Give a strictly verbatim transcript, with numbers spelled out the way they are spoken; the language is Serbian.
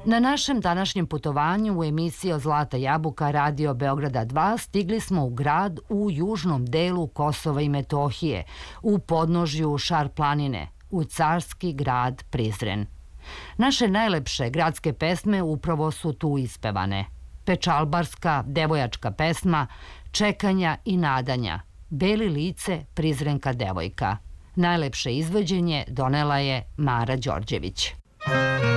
Na našem današnjem putovanju u emisiji Zlata jabuka Radio Beograda dva stigli smo u grad u južnom delu Kosova i Metohije, u podnožju Šar planine, u carski grad Prizren. Naše najlepše gradske pesme upravo su tu ispevane. Pečalbarska, devojačka pesma, Čekanja i nadanja, Beli lice, Prizrenka devojka. Najlepše izvođenje donela je Mara Đorđević.